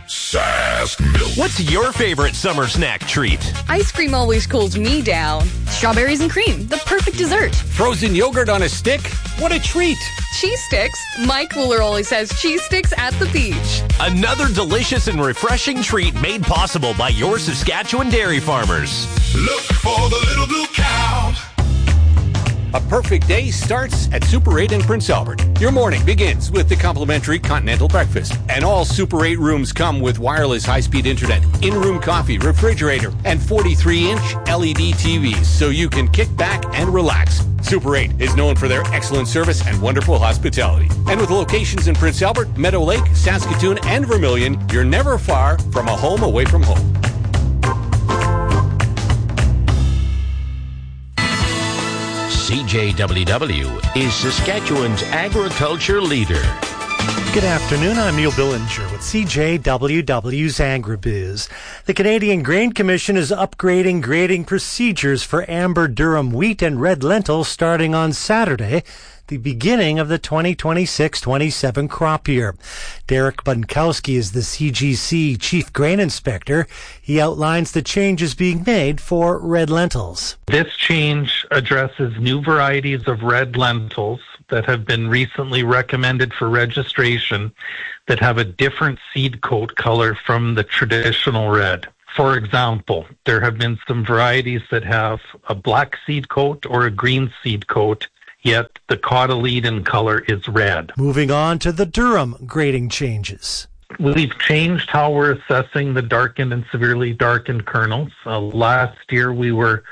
Sask Milk. What's your favorite summer snack treat? Ice cream always cools me down. Strawberries and cream, the perfect dessert. Frozen yogurt on a stick? What a treat. Cheese sticks? My cooler always has cheese sticks at the beach. Another delicious and refreshing treat made possible by your Saskatchewan dairy farmers. Look for the little blue cow. A perfect day starts at Super 8 in Prince Albert. Your morning begins with the complimentary continental breakfast. And all Super 8 rooms come with wireless high-speed internet, in-room coffee, refrigerator, and 43-inch LED TVs so you can kick back and relax. Super 8 is known for their excellent service and wonderful hospitality. And with locations in Prince Albert, Meadow Lake, Saskatoon, and Vermilion, you're never far from a home away from home. CJWW is Saskatchewan's agriculture leader. Good afternoon, I'm Neil Billinger with CJWW's AgriBiz. The Canadian Grain Commission is upgrading grading procedures for amber durum wheat and red lentils starting on Saturday, the beginning of the 2026-27 crop year. Derek Bunkowski is the CGC Chief Grain Inspector. He outlines the changes being made for red lentils. This change addresses new varieties of red lentils that have been recently recommended for registration that have a different seed coat color from the traditional red. For example, there have been some varieties that have a black seed coat or a green seed coat, yet the cotyledon color is red. Moving on to the durum grading changes. We've changed how we're assessing the darkened and severely darkened kernels. Last year we were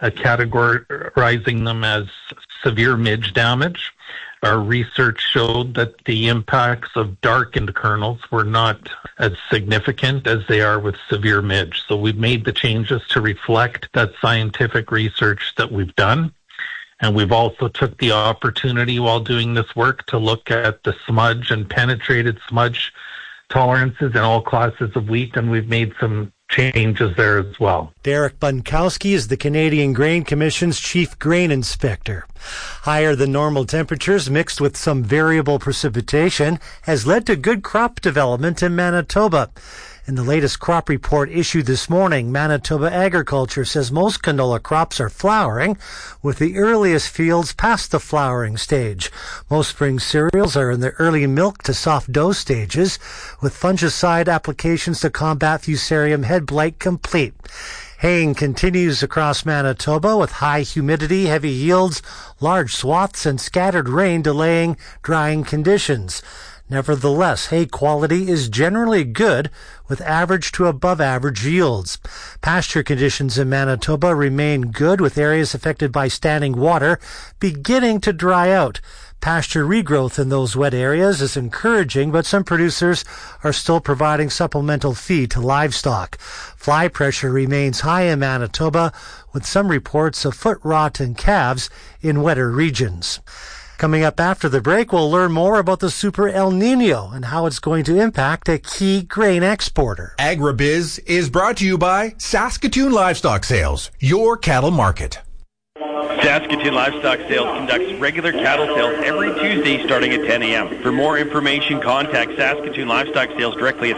categorizing them as severe midge damage. Our research showed that the impacts of darkened kernels were not as significant as they are with severe midge. So we've made the changes to reflect that scientific research that we've done. And we've also took the opportunity while doing this work to look at the smudge and penetrated smudge tolerances in all classes of wheat, and we've made some changes there as well. Derek Bunkowski is the Canadian Grain Commission's Chief Grain Inspector. Higher than normal temperatures mixed with some variable precipitation has led to good crop development in Manitoba. In the latest crop report issued this morning, Manitoba Agriculture says most canola crops are flowering, with the earliest fields past the flowering stage. Most spring cereals are in the early milk to soft dough stages, with fungicide applications to combat Fusarium head blight complete. Haying continues across Manitoba with high humidity, heavy yields, large swaths, and scattered rain delaying drying conditions. Nevertheless, hay quality is generally good, with average to above average yields. Pasture conditions in Manitoba remain good, with areas affected by standing water beginning to dry out. Pasture regrowth in those wet areas is encouraging, but some producers are still providing supplemental feed to livestock. Fly pressure remains high in Manitoba, with some reports of foot rot in calves in wetter regions. Coming up after the break, we'll learn more about the Super El Nino and how it's going to impact a key grain exporter. AgriBiz is brought to you by Saskatoon Livestock Sales, your cattle market. Saskatoon Livestock Sales conducts regular cattle sales every Tuesday starting at 10 a.m. For more information, contact Saskatoon Livestock Sales directly at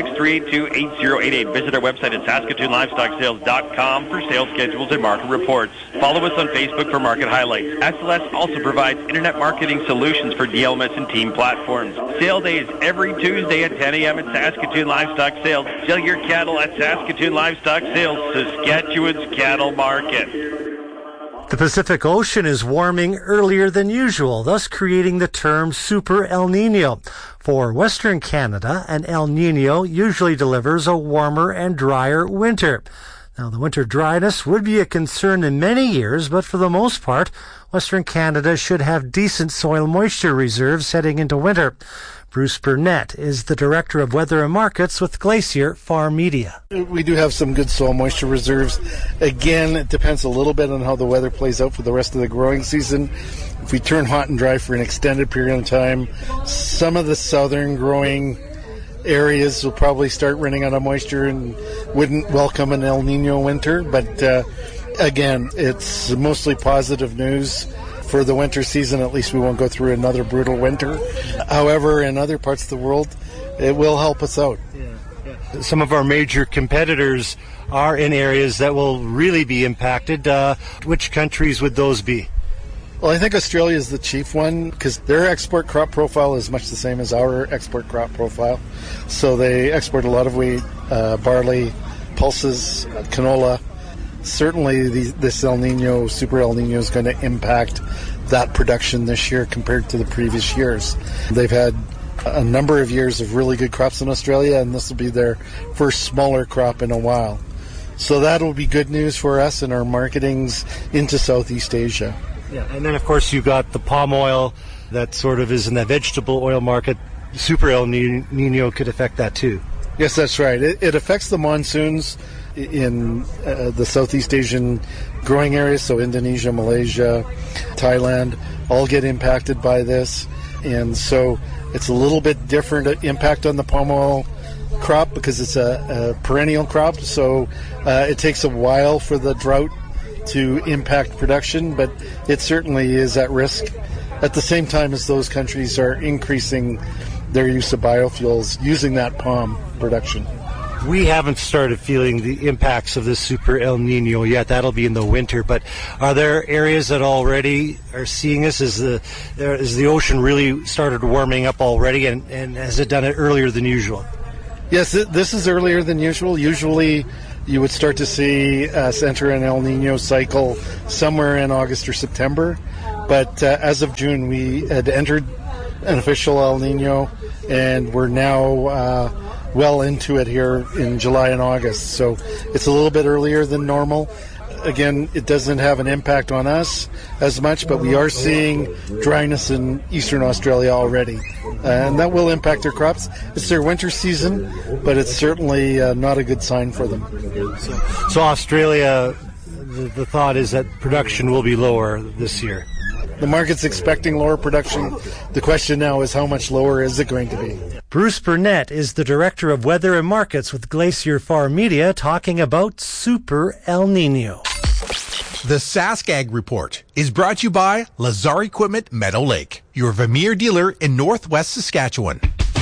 306-382-8088. Visit our website at saskatoonlivestocksales.com for sales schedules and market reports. Follow us on Facebook for market highlights. SLS also provides internet marketing solutions for DLMS and team platforms. Sale days every Tuesday at 10 a.m. at Saskatoon Livestock Sales. Sell your cattle at Saskatoon Livestock Sales, Saskatchewan's cattle market. The Pacific Ocean is warming earlier than usual, thus creating the term Super El Nino. For Western Canada, an El Nino usually delivers a warmer and drier winter. Now, the winter dryness would be a concern in many years, but for the most part, Western Canada should have decent soil moisture reserves heading into winter. Bruce Burnett is the Director of Weather and Markets with Glacier Farm Media. We do have some good soil moisture reserves. Again, it depends a little bit on how the weather plays out for the rest of the growing season. If we turn hot and dry for an extended period of time, some of the southern growing areas will probably start running out of moisture and wouldn't welcome an El Nino winter. But again, it's mostly positive news. For the winter season, at least we won't go through another brutal winter. However, in other parts of the world, it will help us out. Some of our major competitors are in areas that will really be impacted. Which countries would those be? Well, I think Australia is the chief one because their export crop profile is much the same as our export crop profile. So they export a lot of wheat, barley, pulses, canola. Certainly this Super El Nino is going to impact that production this year compared to the previous years. They've had a number of years of really good crops in Australia, and this will be their first smaller crop in a while. So that will be good news for us in our marketings into Southeast Asia. Yeah, and then of course you've got the palm oil that sort of is in the vegetable oil market. Super El Nino could affect that too. Yes, that's right. It affects the monsoons in the Southeast Asian growing areas, so Indonesia, Malaysia, Thailand, all get impacted by this. And so it's a little bit different impact on the palm oil crop because it's a perennial crop, so it takes a while for the drought to impact production, but it certainly is at risk at the same time as those countries are increasing their use of biofuels using that palm production. We haven't started feeling the impacts of this Super El Nino yet. That'll be in the winter. But are there areas that already are seeing this? Is the ocean really started warming up already, and has it done it earlier than usual? Yes, this is earlier than usual. Usually you would start to see us enter an El Nino cycle somewhere in August or September. But as of June, we had entered an official El Nino, and we're now well into it here in July and August. So it's a little bit earlier than normal. Again, it doesn't have an impact on us as much, but we are seeing dryness in eastern Australia already. And that will impact their crops. It's their winter season, but it's certainly not a good sign for them. So Australia, the thought is that production will be lower this year. The market's expecting lower production. The question now is how much lower is it going to be? Bruce Burnett is the Director of Weather and Markets with Glacier Farm Media talking about Super El Nino. The SaskAg Report is brought to you by Lazar Equipment Meadow Lake, your Vermeer dealer in Northwest Saskatchewan.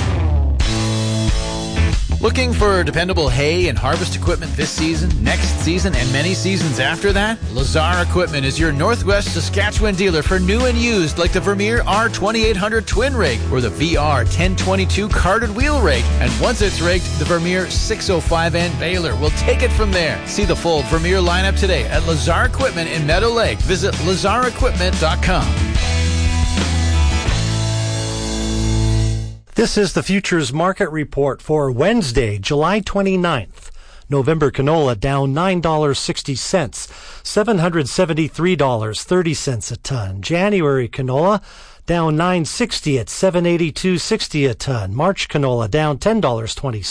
Looking for dependable hay and harvest equipment this season, next season, and many seasons after that? Lazar Equipment is your Northwest Saskatchewan dealer for new and used, like the Vermeer R2800 twin rig or the VR 1022 carded wheel rig. And once it's rigged, the Vermeer 605N baler will take it from there. See the full Vermeer lineup today at Lazar Equipment in Meadow Lake. Visit lazarequipment.com. This is the Futures Market Report for Wednesday, July 29th. November canola down $9.60, $773.30 a ton. January canola down $9.60 at $782.60 a ton. March canola down $10.20,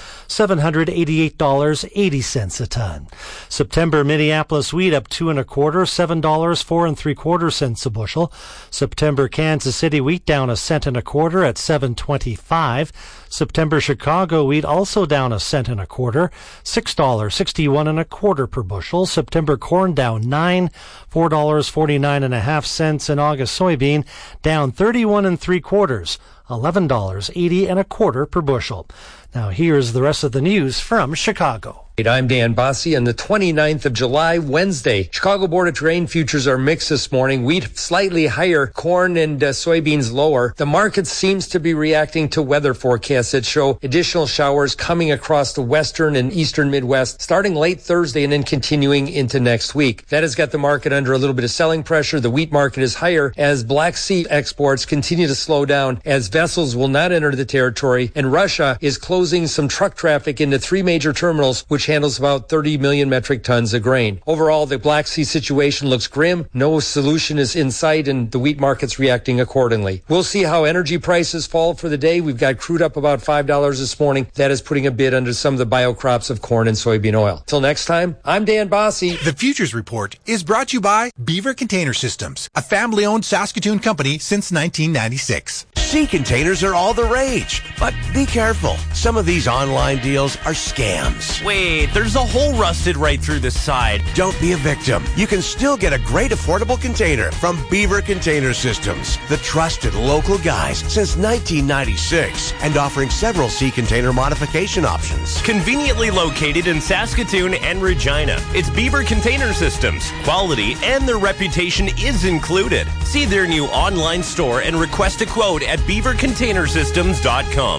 $788.80 a ton. September Minneapolis wheat up 2 1/4, $7.04 3/4 a bushel. September Kansas City wheat down 1 1/4 at $7.25. September Chicago wheat also down 1 1/4, $6.61 1/4 per bushel. September corn down 9, $4.49.5. And August soybean down 31 3/4, $11.80 1/4 per bushel. Now here's the rest of the news from Chicago. I'm Dan Bossy on the 29th of July, Wednesday. Chicago Board of Grain futures are mixed this morning. Wheat slightly higher, corn and soybeans lower. The market seems to be reacting to weather forecasts that show additional showers coming across the western and eastern Midwest starting late Thursday and then continuing into next week. That has got the market under a little bit of selling pressure. The wheat market is higher as Black Sea exports continue to slow down as vessels will not enter the territory, and Russia is closing some truck traffic into 3 major terminals, which handles about 30 million metric tons of grain. Overall, the Black Sea situation looks grim. No solution is in sight, and the wheat market's reacting accordingly. We'll see how energy prices fall for the day. We've got crude up about $5 this morning. That is putting a bid under some of the bio crops of corn and soybean oil. Till next time, I'm Dan Bossy. The Futures Report is brought to you by Beaver Container Systems, a family-owned Saskatoon company since 1996. She can containers are all the rage. But be careful. Some of these online deals are scams. Wait, there's a hole rusted right through the side. Don't be a victim. You can still get a great affordable container from Beaver Container Systems, the trusted local guys since 1996, and offering several sea container modification options. Conveniently located in Saskatoon and Regina. It's Beaver Container Systems. Quality and their reputation is included. See their new online store and request a quote at beavercontainersystems.com.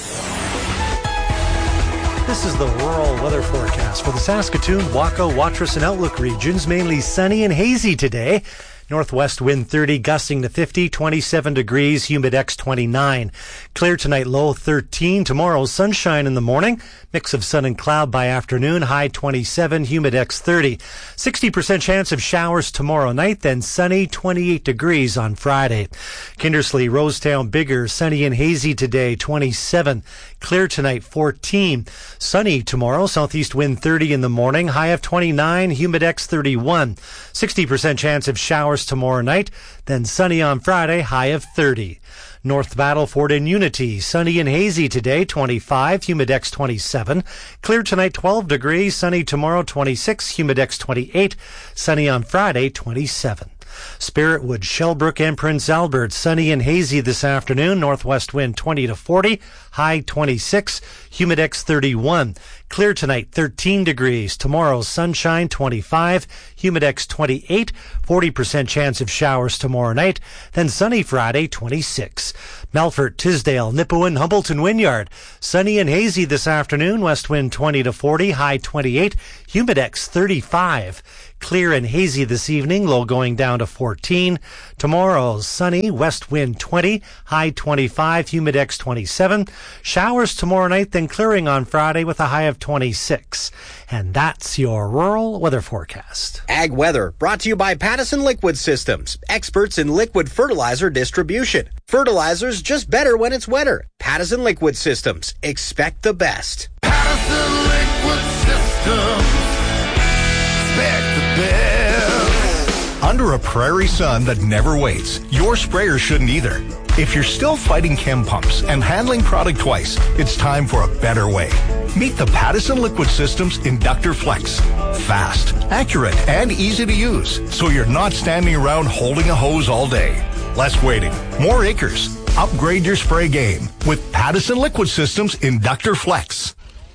This is the rural weather forecast for the Saskatoon, Waco, Watrous, and Outlook regions. Mainly sunny and hazy today. Northwest wind 30, gusting to 50, 27 degrees, humidex 29. Clear tonight, low 13. Tomorrow, sunshine in the morning, mix of sun and cloud by afternoon, high 27, humidex 30. 60% chance of showers tomorrow night, then sunny, 28 degrees on Friday. Kindersley, Rosetown, Bigger, sunny and hazy today, 27. Clear tonight, 14. Sunny tomorrow, southeast wind 30 in the morning, high of 29, humidex 31. 60% chance of showers tomorrow night, then sunny on Friday, high of 30. North Battleford and Unity, sunny and hazy today, 25, humidex 27. Clear tonight, 12 degrees, sunny tomorrow, 26, humidex 28. Sunny on Friday, 27. Spiritwood, Shellbrook, and Prince Albert, sunny and hazy this afternoon. Northwest wind 20 to 40, high 26, humidex 31. Clear tonight, 13 degrees. Tomorrow, sunshine 25, humidex 28, 40% chance of showers tomorrow night. Then sunny Friday, 26. Melfort, Tisdale, Nipawin, Humbleton, Wynyard, sunny and hazy this afternoon. West wind 20 to 40, high 28, humidex 35. Clear and hazy this evening, low going down to 14. Tomorrow, sunny, west wind 20, high 25, humidex 27. Showers tomorrow night, then clearing on Friday with a high of 26. And that's your rural weather forecast. Ag weather brought to you by Pattison Liquid Systems, experts in liquid fertilizer distribution. Fertilizer's just better when it's wetter. Pattison Liquid Systems. Expect the best. Pattison Liquid Systems. Expect the best. Under a prairie sun that never waits, your sprayer shouldn't either. If you're still fighting chem pumps and handling product twice, it's time for a better way. Meet the Pattison Liquid Systems Inductor Flex. Fast, accurate, and easy to use, so you're not standing around holding a hose all day. Less waiting, more acres. Upgrade your spray game with Pattison Liquid Systems Inductor Flex.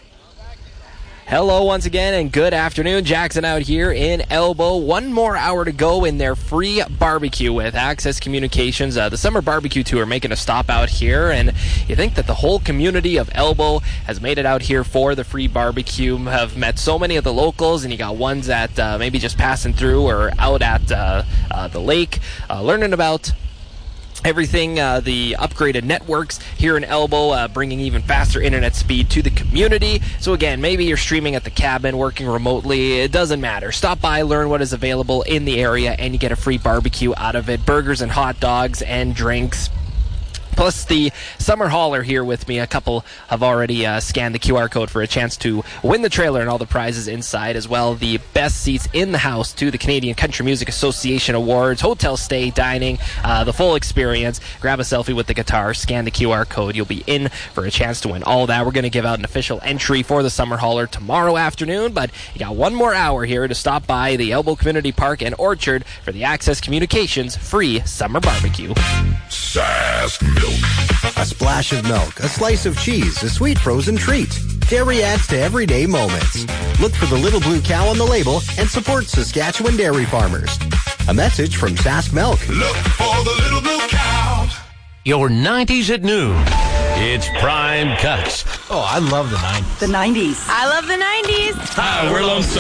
Hello once again and good afternoon. Jackson out here in Elbow. One more hour to go in their free barbecue with Access Communications. The Summer Barbecue Tour making a stop out here, and you think that the whole community of Elbow has made it out here for the free barbecue. Have met so many of the locals, and you got ones that maybe just passing through or out at the lake, learning about everything, the upgraded networks here in Elbow, bringing even faster internet speed to the community. So again, maybe you're streaming at the cabin, working remotely, it doesn't matter. Stop by, learn what is available in the area, and you get a free barbecue out of it. Burgers and hot dogs and drinks. Plus the summer hauler here with me. A couple have already scanned the QR code for a chance to win the trailer and all the prizes inside, as well the best seats in the house to the Canadian Country Music Association Awards, hotel stay, dining, the full experience. Grab a selfie with the guitar, scan the QR code. You'll be in for a chance to win all that. We're going to give out an official entry for the summer hauler tomorrow afternoon, but you got one more hour here to stop by the Elbow Community Park and Orchard for the Access Communications free summer barbecue. Sask Milk. A splash of milk, a slice of cheese, a sweet frozen treat. Dairy adds to everyday moments. Look for the little blue cow on the label and support Saskatchewan dairy farmers. A message from Sask Milk. Look for the little blue cow. Your 90s at noon. It's Prime Cuts. Oh, I love the 90s. The 90s. I love the 90s. Hi, we're Lone Star.